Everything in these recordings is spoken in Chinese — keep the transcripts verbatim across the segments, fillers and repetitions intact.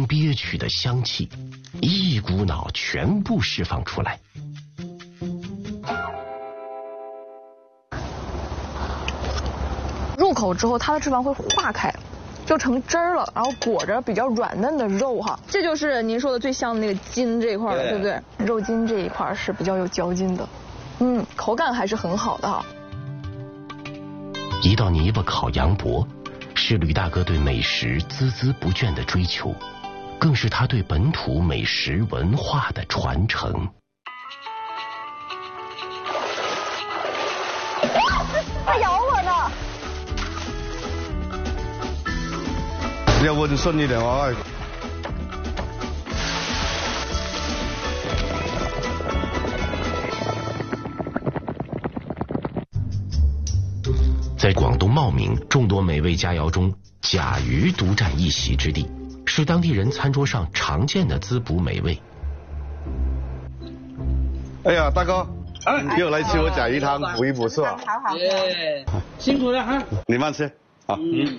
中憋屈的香气，一股脑全部释放出来。 入口之后，它的脂肪会化开，就成汁儿了，然后裹着比较软嫩的肉哈，这就是您说的最香的那个筋这一块了， 对, 对不对？肉筋这一块是比较有嚼劲的，嗯，口感还是很好的哈。 一道泥巴烤羊脖，是吕大哥对美食孜孜不倦的追求，更是他对本土美食文化的传承。 它咬我呢！ 要不就顺一点啊！ 在广东茂名众多美味佳肴中，甲鱼独占一席之地，是当地人餐桌上常见的滋补美味。 哎呀，大哥，哎、又来吃我甲鱼汤，补一补是吧？ 好好， 耶，辛苦了哈！ 你慢吃，好。嗯。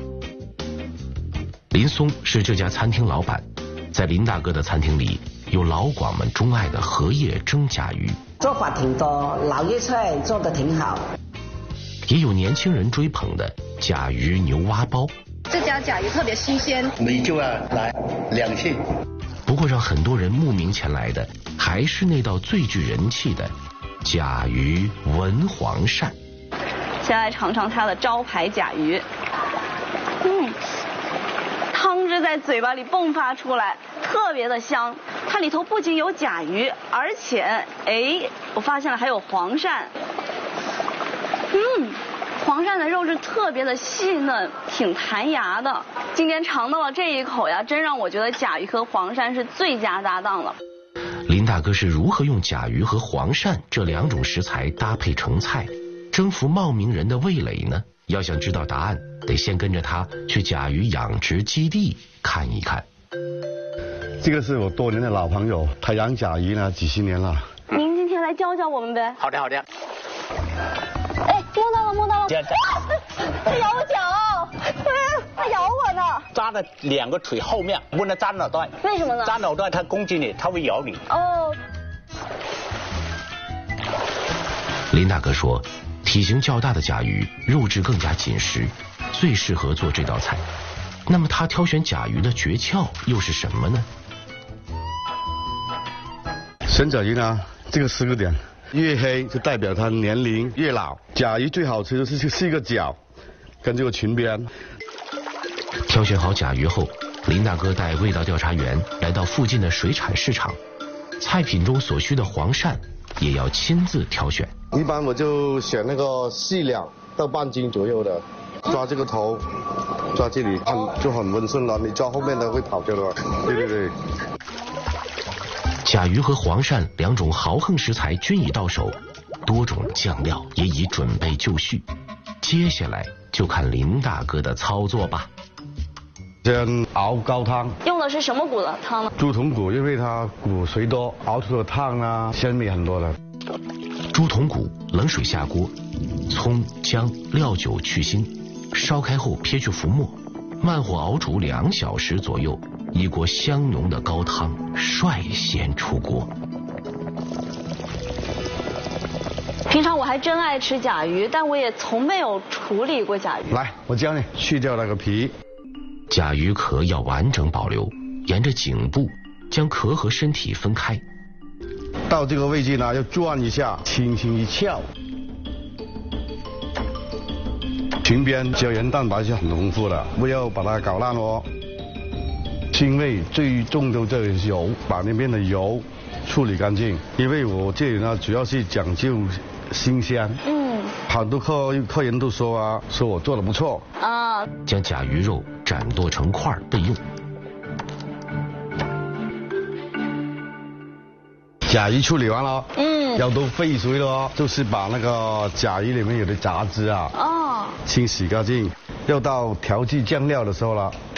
林松是这家餐厅老板，在林大哥的餐厅里，有老广们钟爱的荷叶蒸甲鱼， 做法挺多，老叶菜做得挺好。 也有年轻人追捧的甲鱼牛蛙包。 这家甲鱼特别新鲜， 每周啊来两次。 不过让很多人慕名前来的，还是那道最具人气的甲鱼文黄鳝。 先来尝尝它的招牌甲鱼，嗯，汤汁在嘴巴里迸发出来，特别的香。它里头不仅有甲鱼，而且，哎，我发现了还有黄鳝。嗯，黄鳝的肉质特别的细嫩，挺弹牙的。今天尝到了这一口呀，真让我觉得甲鱼和黄鳝是最佳搭档了。 林大哥是如何用甲鱼和黄鳝这两种食材搭配成菜，征服茂名人的味蕾呢？要想知道答案，得先跟着他去甲鱼养殖基地看一看。 这个是我多年的老朋友，他养甲鱼呢几十年了。 您今天来教教我们呗？ 好的好的。 哎，摸到了摸到了！ 它咬我脚，它咬我呢。 扎在两个腿后面，不能扎脑袋。 为什么呢？ 扎脑袋它攻击你，它会咬你。 哦。 林大哥说，体型较大的甲鱼肉质更加紧实，最适合做这道菜。那么他挑选甲鱼的诀窍又是什么呢？ 选甲鱼呢，这个四个点，越黑就代表它年龄越老。甲鱼最好吃的是是一个角，跟这个裙边。 挑选好甲鱼后，林大哥带味道调查员来到附近的水产市场，菜品中所需的黄鳝也要亲自挑选。 一般我就选那个细两到半斤左右的，抓这个头，抓这里很就很温顺了，你抓后面的会跑掉的。对对对。 甲鱼和黄鳝两种豪横食材均已到手，多种酱料也已准备就绪，接下来就看林大哥的操作吧。 先熬高汤， 用的是什么骨的汤呢？ 猪筒骨，因为它骨髓多，熬出的汤啊鲜美很多的。 猪筒骨冷水下锅，葱姜料酒去腥，烧开后撇去浮沫，慢火熬煮两小时左右，一锅香浓的高汤率先出锅。 平常我还真爱吃甲鱼，但我也从没有处理过甲鱼。 来，我教你，去掉那个皮。 甲鱼壳要完整保留，沿着颈部将壳和身体分开。 到这个位置呢，要转一下，轻轻一翘。裙边胶原蛋白是很丰富的，不要把它搞烂哦。腥味最重的这个油，把那边的油处理干净。因为我这里呢，主要是讲究新鲜。嗯。很多客客人都说啊，说我做的不错。 啊。 将甲鱼肉斩剁成块备用。 甲鱼处理完了， 嗯， 要都沸水了哦，就是把那个甲鱼里面有的杂质啊， 哦， 清洗干净。要到调制酱料的时候了。 桌上有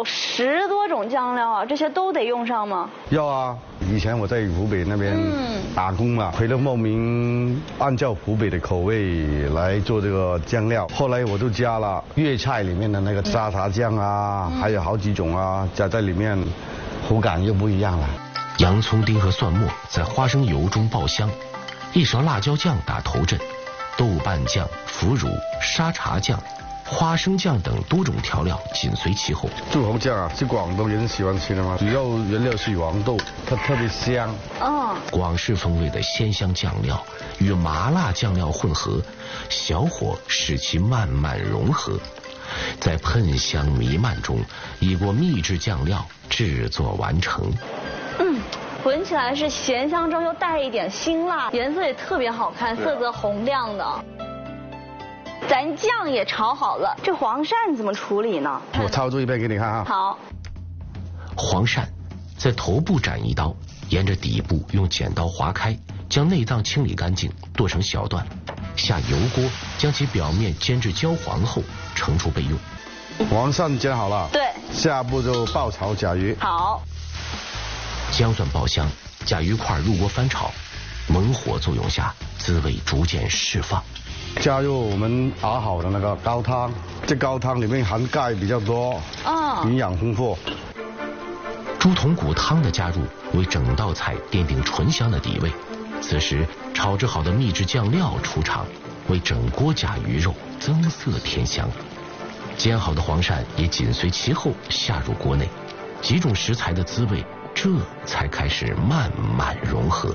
有十多种酱料啊，这些都得用上吗？ 要啊，以前我在湖北那边打工嘛，回了茂名，按照湖北的口味来做这个酱料。后来我就加了粤菜里面的那个沙茶酱啊，还有好几种啊，加在里面，口感又不一样了。 洋葱丁和蒜末在花生油中爆香，一勺辣椒酱打头阵，豆瓣酱、腐乳、沙茶酱、花生酱等多种调料紧随其后。 柱侯酱啊，是广东人喜欢吃的吗？主要原料是黄豆，它特别香。 哦， 广式风味的鲜香酱料与麻辣酱料混合，小火使其慢慢融合，在喷香弥漫中，一锅秘制酱料制作完成。 嗯，闻起来是咸香中又带一点辛辣，颜色也特别好看，色泽红亮的。咱酱也炒好了，这黄鳝怎么处理呢？ 我操作一遍给你看啊。 好。 黄鳝在头部斩一刀，沿着底部用剪刀划开，将内脏清理干净，剁成小段，下油锅将其表面煎至焦黄后盛出备用。 黄鳝煎好了， 对， 下步就爆炒甲鱼。 好。 姜蒜爆香，甲鱼块入锅翻炒，猛火作用下，滋味逐渐释放。 加入我们熬好的那个高汤，这高汤里面含钙比较多， 哦， 营养丰富。 猪筒骨汤的加入为整道菜奠定醇香的底味。此时炒制好的秘制酱料出场，为整锅甲鱼肉增色添香。煎好的黄鳝也紧随其后下入锅内，几种食材的滋味这才开始慢慢融合。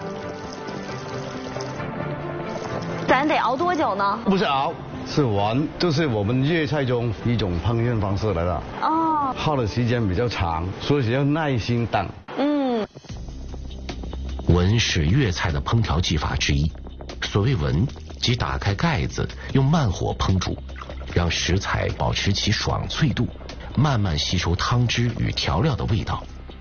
咱得熬多久呢？ 不是熬，是煨，就是我们粤菜中一种烹饪方式来的。哦，耗的时间比较长，所以要耐心等。 嗯， 煨是粤菜的烹调技法之一。所谓煨，即打开盖子，用慢火烹煮，让食材保持其爽脆度，慢慢吸收汤汁与调料的味道。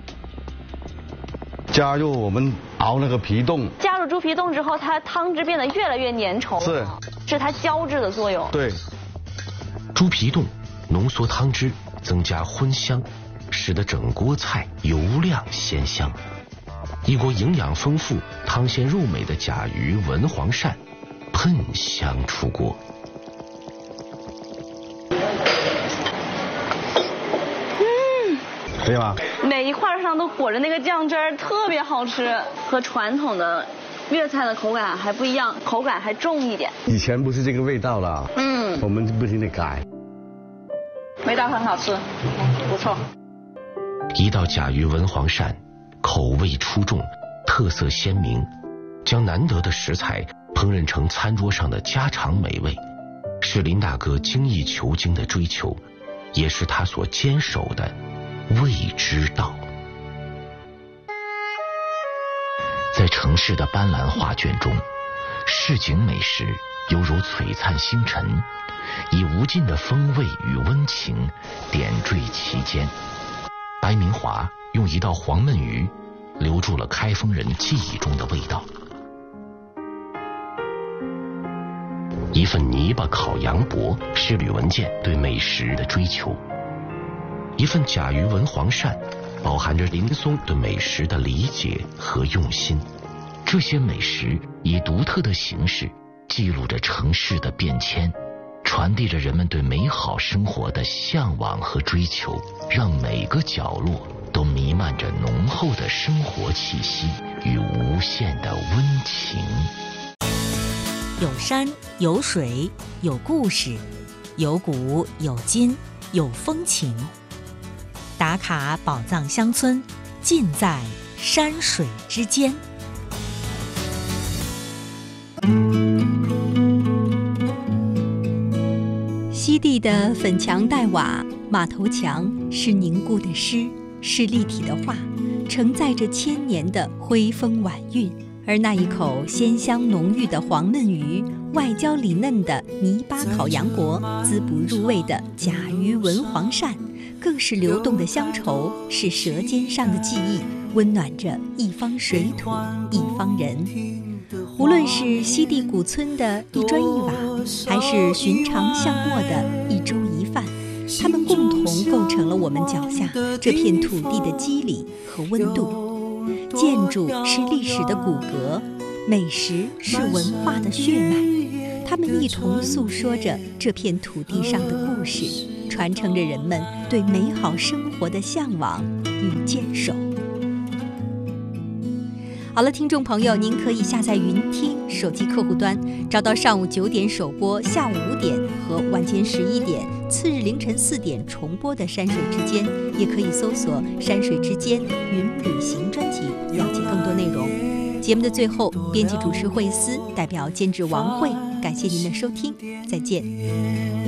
加入我们熬那个皮冻， 加入猪皮冻之后，它汤汁变得越来越粘稠， 是， 是它胶质的作用。 对， 猪皮冻浓缩汤汁，增加荤香，使得整锅菜油亮鲜香。一锅营养丰富、汤鲜肉美的甲鱼文黄鳝，喷香出锅。 可以吗？ 每一块上都裹着那个酱汁儿，特别好吃，和传统的粤菜的口感还不一样，口感还重一点。 以前不是这个味道了，嗯，我们不停地改。 味道很好吃，不错。 一道甲鱼文黄鳝，口味出众，特色鲜明，将难得的食材烹饪成餐桌上的家常美味，是林大哥精益求精的追求，也是他所坚守的未知道。在城市的斑斓画卷中，市井美食犹如璀璨星辰，以无尽的风味与温情点缀其间。白明华用一道黄焖鱼留住了开封人记忆中的味道。一份泥巴烤羊脖是吕文健对美食的追求，一份甲鱼文黄鳝饱含着林松对美食的理解和用心。这些美食以独特的形式记录着城市的变迁，传递着人们对美好生活的向往和追求，让每个角落都弥漫着浓厚的生活气息与无限的温情。 有山有水有故事，有古有今有风情。打卡宝藏乡村，尽在山水之间。 西地的粉墙黛瓦，马头墙是凝固的诗，是立体的画，承载着千年的徽风晚韵。而那一口鲜香浓郁的黄焖鱼，外焦里嫩的泥巴烤羊脖，滋补入味的甲鱼文黄鳝，更是流动的乡愁，是舌尖上的记忆，温暖着一方水土一方人。无论是西地古村的一砖一瓦，还是寻常巷陌的一粥一饭，他们共同构构成了我们脚下这片土地的肌理和温度。建筑是历史的骨骼，美食是文化的血脉，它们一同诉说着这片土地上的故事，传承着人们对美好生活的向往与坚守。好了，听众朋友，您可以下载云听手机客户端，找到上午九点首播、下午五点和晚间十一点、次日凌晨四点重播的《山水之间》，也可以搜索《山水之间云旅行》专辑，了解更多内容。节目的最后，编辑主持惠思代表监制王慧，感谢您的收听，再见。